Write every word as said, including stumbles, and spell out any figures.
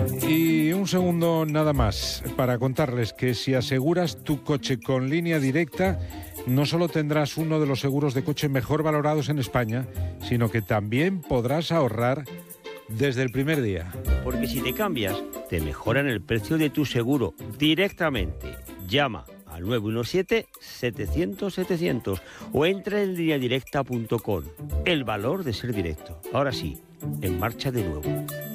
Y un segundo nada más para contarles que si aseguras tu coche con Línea Directa, no solo tendrás uno de los seguros de coche mejor valorados en España, sino que también podrás ahorrar desde el primer día. Porque si te cambias, te mejoran el precio de tu seguro directamente. Llama al nueve uno siete, setecientos, setecientos o entra en línea directa punto com. El valor de ser directo. Ahora sí, en marcha de nuevo.